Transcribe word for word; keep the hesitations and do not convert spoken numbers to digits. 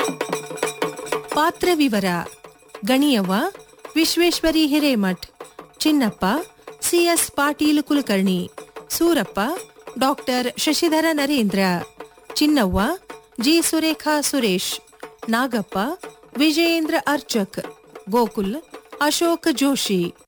ಪಾತ್ರ ವಿವರ: ಗಣಿಯವ್ವ ವಿಶ್ವೇಶ್ವರಿ Hiremath, Chinnappa CS Patil Kulkarni, Surappa doctor Shashidhara Narendra, ಚಿನ್ನವ್ವ G Surekha Suresh, Nagappa Vijayendra Archak, Gokul Ashok Joshi.